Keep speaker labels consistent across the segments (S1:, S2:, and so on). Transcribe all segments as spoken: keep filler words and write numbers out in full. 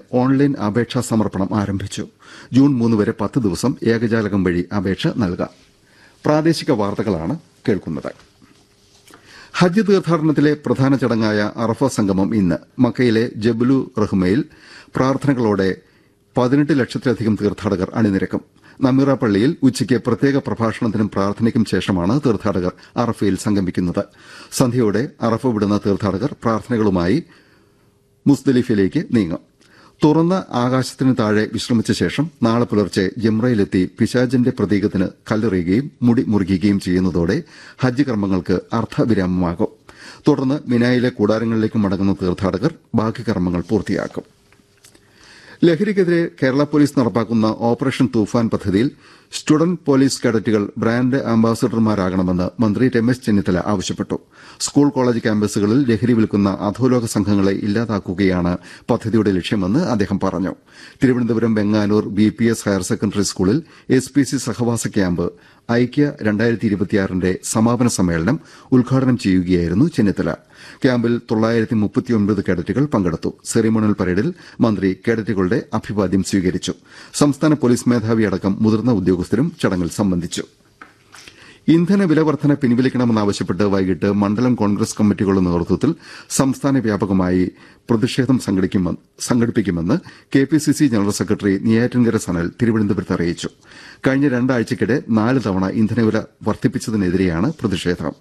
S1: Online അപേക്ഷാ സമർപ്പണം ആരംഭിച്ചു. ജൂൺ മൂന്ന് വരെ പത്ത് ദിവസം ഏകജാലകം വഴി അപേക്ഷ നൽകാം. പ്രാദേശിക വാർത്തകളാണ് കേൾക്കുന്നത്. ഹജ്ജ് തീർത്ഥാടനത്തിലെ പ്രധാന ചടങ്ങായ അറഫ സംഗമം ഇന്ന് മക്കയിലെ ജബലു റഹ്മയിൽ പ്രാർത്ഥനകളോടെ പതിനെട്ട് ലക്ഷത്തിലധികം തീർത്ഥാടകർ അണിനിരക്കും. നമീറ പള്ളിയിൽ ഉച്ചയ്ക്ക് പ്രത്യേക പ്രഭാഷണത്തിനും പ്രാർത്ഥനയ്ക്കും ശേഷമാണ് തീർത്ഥാടകർ അറഫയിൽ സംഗമിക്കുന്നത്. സന്ധ്യയോടെ അറഫ വിടുന്ന തീർത്ഥാടകർ പ്രാർത്ഥനകളുമായി മുസ്ദലിഫയിലേക്ക് നീങ്ങും. തുറന്ന ആകാശത്തിന് താഴെ വിശ്രമിച്ച ശേഷം നാളെ പുലർച്ചെ ജംറയിലെത്തി പിശാചിന്റെ പ്രതീകത്തിന് കല്ലെറിയുകയും മുടി മുറിക്കുകയും ചെയ്യുന്നതോടെ ഹജ്ജ് കർമ്മങ്ങൾക്ക് അർത്ഥവിരാമമാകും. തുടർന്ന് മിനായിലെ കൂടാരങ്ങളിലേക്ക് മടങ്ങുന്ന തീർത്ഥാടകർ ബാക്കി കർമ്മങ്ങൾ പൂർത്തിയാക്കും. ലഹരിക്കെതിരെ കേരള പോലീസ് നടപ്പാക്കുന്ന ഓപ്പറേഷൻ തൂഫാൻ പദ്ധതിയിൽ സ്റ്റുഡന്റ് പോലീസ് കേഡറ്റുകൾ ബ്രാൻഡ് അംബാസഡർമാരാകണമെന്ന് മന്ത്രി രമേശ് ചെന്നിത്തല ആവശ്യപ്പെട്ടു. സ്കൂൾ കോളേജ് ക്യാമ്പസുകളിൽ ലഹരി വിൽക്കുന്ന അധോലോക സംഘങ്ങളെ ഇല്ലാതാക്കുകയാണ് പദ്ധതിയുടെ ലക്ഷ്യമെന്ന് അദ്ദേഹം പറഞ്ഞു. Thiruvananthapuram Venganoor B P S higher secondary സ്കൂളിൽ എസ് പി സി സഹവാസ ക്യാമ്പ് ഐക്യ രണ്ടായിരത്തി ഇരുപത്തിയാറിന്റെ സമാപന സമ്മേളനം ഉദ്ഘാടനം ചെയ്യുകയായിരുന്നു ചെന്നിത്തല. ക്യാമ്പിൽ തൊള്ളായിരത്തി മുപ്പത്തിയൊൻപത് കേഡറ്റുകൾ പങ്കെടുത്തു. സെറിമോണിയൽ പരേഡിൽ മന്ത്രി കേഡറ്റുകളുടെ അഭിവാദ്യം സ്വീകരിച്ചു. സംസ്ഥാന പോലീസ് മേധാവിയടക്കം മുതിർന്ന ഉദ്യോഗസ്ഥരും ചടങ്ങിൽ സംബന്ധിച്ചു. ഇന്ധന വില വർധന പിൻവലിക്കണമെന്നാവശ്യപ്പെട്ട് വൈകിട്ട് മണ്ഡലം കോൺഗ്രസ് കമ്മിറ്റികളുടെ നേതൃത്വത്തിൽ സംസ്ഥാന വ്യാപകമായി പ്രതിഷേധം സംഘടിപ്പിക്കുമെന്ന് K P C C general secretary Neyyattinkara Sanal തിരുവനന്തപുരത്ത് അറിയിച്ചു. കഴിഞ്ഞ രണ്ടാഴ്ചയ്ക്കിടെ നാല് തവണ ഇന്ധനവില വർദ്ധിപ്പിച്ചതിനെതിരെയാണ് പ്രതിഷേധം.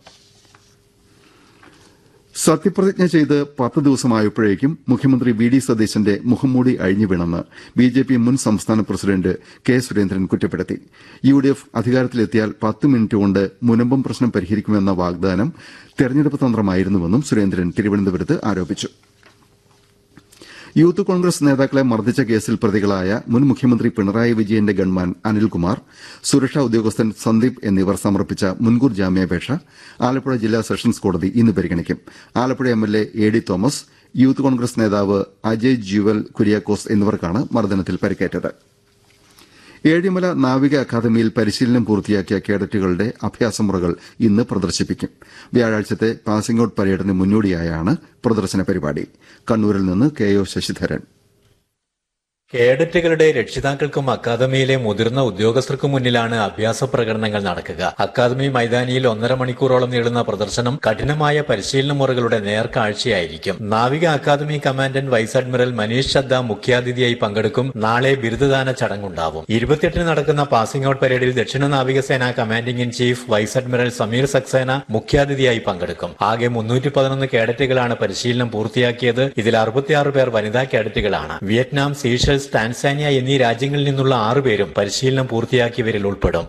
S1: സത്യപ്രതിജ്ഞ ചെയ്ത് പത്ത് ദിവസമായപ്പോഴേക്കും മുഖ്യമന്ത്രി വി ഡി സതീശന്റെ മുഖംമൂടി അഴിഞ്ഞുവീണെന്ന് ബി ജെ പി മുൻ സംസ്ഥാന പ്രസിഡന്റ് കെ സുരേന്ദ്രൻ കുറ്റപ്പെടുത്തി. യു ഡി എഫ് അധികാരത്തിലെത്തിയാൽ പത്ത് മിനിറ്റ് കൊണ്ട് മുനമ്പം പ്രശ്നം പരിഹരിക്കുമെന്ന വാഗ്ദാനം തെരഞ്ഞെടുപ്പ് തന്ത്രമായിരുന്നുവെന്നും സുരേന്ദ്രൻ തിരുവനന്തപുരത്ത് ആരോപിച്ചു. യൂത്ത് കോൺഗ്രസ് നേതാക്കളെ മർദ്ദിച്ച കേസിൽ പ്രതികളായ മുൻ മുഖ്യമന്ത്രി പിണറായി വിജയന്റെ ഗൺമാൻ അനിൽകുമാർ, സുരക്ഷാ ഉദ്യോഗസ്ഥൻ സന്ദീപ് എന്നിവർ സമർപ്പിച്ച മുൻകൂർ ജാമ്യാപേക്ഷ ആലപ്പുഴ ജില്ലാ സെഷൻസ് കോടതി ഇന്ന് പരിഗണിക്കും. Alappuzha M L A A D Thomas, youth Congress നേതാവ് അജയ് ജ്യുവൽ കുര്യാക്കോസ് എന്നിവർക്കാണ് മർദ്ദനത്തിൽ പരിക്കേറ്റത്. ഏഴിമല നാവിക അക്കാദമിയിൽ പരിശീലനം പൂർത്തിയാക്കിയ കേഡറ്റുകളുടെ അഭ്യാസമുറകൾ ഇന്ന് പ്രദർശിപ്പിക്കും. വ്യാഴാഴ്ചത്തെ പാസിംഗ് ഔട്ട് പരേഡിന് മുന്നോടിയായാണ് പ്രദർശന പരിപാടി. കണ്ണൂരിൽ നിന്ന് കെ ഒ ശശിധരൻ.
S2: കേഡറ്റുകളുടെ രക്ഷിതാക്കൾക്കും അക്കാദമിയിലെ മുതിർന്ന ഉദ്യോഗസ്ഥർക്കും മുന്നിലാണ് അഭ്യാസ പ്രകടനങ്ങൾ നടക്കുക. അക്കാദമി മൈതാനിയിൽ ഒന്നര മണിക്കൂറോളം നീളുന്ന പ്രദർശനം കഠിനമായ പരിശീലന മുറകളുടെ നേർക്കാഴ്ചയായിരിക്കും. നാവിക academy commandant vice admiral Manish Chadha മുഖ്യാതിഥിയായി പങ്കെടുക്കും. നാളെ ബിരുദദാന ചടങ്ങുണ്ടാവും. ഇരുപത്തിയെട്ടിന് നടക്കുന്ന പാസിംഗ് ഔട്ട് പരേഡിൽ ദക്ഷിണ നാവികസേന commanding in chief vice admiral Sameer Saxena മുഖ്യാതിഥിയായി പങ്കെടുക്കും. ആകെ മുന്നൂറ്റി പതിനൊന്ന് കേഡറ്റുകളാണ് പരിശീലനം പൂർത്തിയാക്കിയത്. ഇതിൽ അറുപത്തിയാറ് പേർ വനിതാ കേഡറ്റുകളാണ്. വിയറ്റ്നാം, സീഷൽസ്, ടാൻസാനിയ എന്നീ രാജ്യങ്ങളിൽ നിന്നുള്ള ആറുപേരും പരിശീലനം പൂർത്തിയാക്കിയവരിൽ ഉൾപ്പെടും.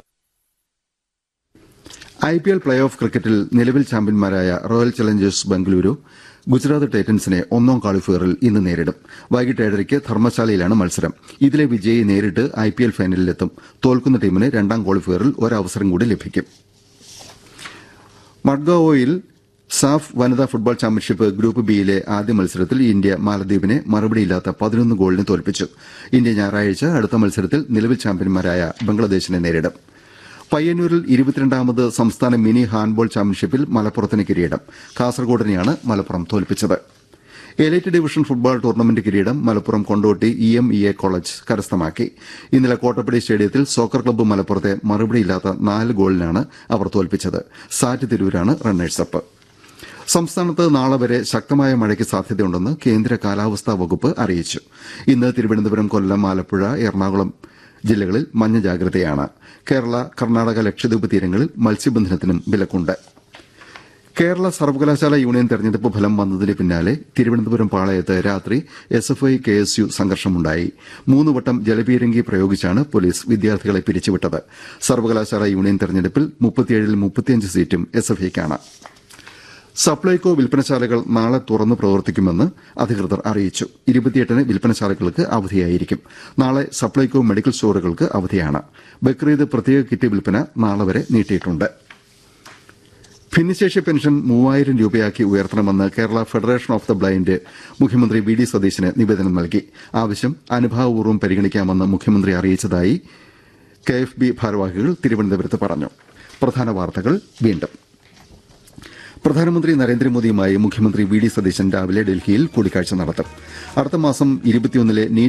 S1: I P L play off ക്രിക്കറ്റിൽ നിലവിൽ ചാമ്പ്യന്മാരായ റോയൽ ചലഞ്ചേഴ്സ് ബംഗളൂരു ഗുജറാത്ത് ടൈറ്റൻസിനെ ഒന്നാം ക്വാളിഫയറിൽ ഇന്ന് നേരിടും. വൈകിട്ട് ഏഴരയ്ക്ക് ധർമ്മശാലയിലാണ് മത്സരം. ഇതിലെ വിജയി നേരിട്ട് ഐ പി എൽ ഫൈനലിലെത്തും. തോൽക്കുന്ന ടീമിന് രണ്ടാം ക്വാളിഫയറിൽ ഒരവസരം കൂടി ലഭിക്കും. മഡ്ഗാവോയിൽ സാഫ് വനിതാ ഫുട്ബോൾ ചാമ്പ്യൻഷിപ്പ് ഗ്രൂപ്പ് ബിയിലെ ആദ്യ മത്സരത്തിൽ ഇന്ത്യ മാലദ്വീപിനെ മറുപടിയില്ലാത്ത പതിനൊന്ന് ഗോളിന് തോൽപ്പിച്ചു. ഇന്ത്യ ഞായറാഴ്ച അടുത്ത മത്സരത്തിൽ നിലവിൽ ചാമ്പ്യന്മാരായ ബംഗ്ലാദേശിനെ നേരിടും. പയ്യന്നൂരിൽ ഇരുപത്തിരണ്ടാമത് സംസ്ഥാന മിനി ഹാൻഡ്ബോൾ ചാമ്പ്യൻഷിപ്പിൽ മലപ്പുറത്തിന് കിരീടം. കാസർകോടിനെയാണ് മലപ്പുറം തോൽപ്പിച്ചത്. എലൈറ്റ് ഡിവിഷൻ ഫുട്ബോൾ ടൂർണമെന്റ് കിരീടം Malappuram Kondotty E M E A college കരസ്ഥമാക്കി. ഇന്നലെ കോട്ടപ്പടി സ്റ്റേഡിയത്തിൽ സോക്കർ ക്ലബ്ബ് മലപ്പുറത്തെ മറുപടിയില്ലാത്ത നാല് ഗോളിനാണ് അവർ തോൽപ്പിച്ചത്. സാറ്റ് തിരൂരാണ് റണ്ണേഴ്സപ്പ്. സംസ്ഥാനത്ത് നാളെ വരെ ശക്തമായ മഴയ്ക്ക് സാധ്യതയുണ്ടെന്ന് കേന്ദ്ര കാലാവസ്ഥാ വകുപ്പ് അറിയിച്ചു. ഇന്ന് തിരുവനന്തപുരം, കൊല്ലം, ആലപ്പുഴ, എറണാകുളം ജില്ലകളിൽ മഞ്ഞ ജാഗ്രതയാണ്. കേരള, കർണാടക, ലക്ഷദ്വീപ് തീരങ്ങളിൽ മത്സ്യബന്ധനത്തിനും വിലക്കുണ്ട്. കേരള സർവകലാശാല യൂണിയൻ തെരഞ്ഞെടുപ്പ് ഫലം വന്നതിന് പിന്നാലെ തിരുവനന്തപുരം പാളയത്ത് രാത്രി S F I K S U സംഘർഷമുണ്ടായി. മൂന്നുവട്ടം ജലപീരങ്കി പ്രയോഗിച്ചാണ് police വിദ്യാർത്ഥികളെ പിരിച്ചുവിട്ടത്. സർവകലാശാല യൂണിയൻ തെരഞ്ഞെടുപ്പിൽ മുപ്പത്തിയേഴിൽ മുപ്പത്തിയഞ്ച് സീറ്റും എസ് എഫ് ഐക്കാണ്. സപ്ലൈകോ വിൽപ്പനശാലകൾ നാളെ തുറന്ന് പ്രവർത്തിക്കുമെന്ന് അധികൃതർ അറിയിച്ചു. ഇരുപത്തിയെട്ടിന് വിൽപ്പനശാലകൾക്ക് അവധിയായിരിക്കും. നാളെ സപ്ലൈകോ മെഡിക്കൽ സ്റ്റോറുകൾക്ക് അവധിയാണ്. ബക്രീദ് പ്രത്യേക കിറ്റ് വിൽപ്പന നാളെ വരെ നീട്ടിയിട്ടുണ്ട്. ഭിന്നശേഷി പെൻഷൻ മൂവായിരം രൂപയാക്കി ഉയർത്തണമെന്ന് Kerala federation of the blind മുഖ്യമന്ത്രി വി ഡി സതീശന് നിവേദനം നൽകി. ആവശ്യം അനുഭാവപൂർവ്വം പരിഗണിക്കാമെന്ന് മുഖ്യമന്ത്രി അറിയിച്ചതായി കെ എഫ് ബി ഭാരവാഹികൾ തിരുവനന്തപുരത്ത് പറഞ്ഞു. പ്രധാന വാർത്തകൾ വീണ്ടും. പ്രധാനമന്ത്രി നരേന്ദ്രമോദിയുമായി മുഖ്യമന്ത്രി വി ഡി സതീശൻ രാവിലെ ഡൽഹിയിൽ കൂടിക്കാഴ്ച നടത്തും. അടുത്ത മാസം ഇരുപത്തിയൊന്നിലെ